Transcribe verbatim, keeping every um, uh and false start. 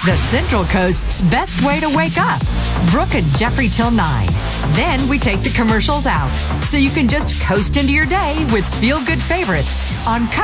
The Central Coast's best way to wake up. Brooke and Jeffrey till nine. Then we take the commercials out, so you can just coast into your day with feel-good favorites on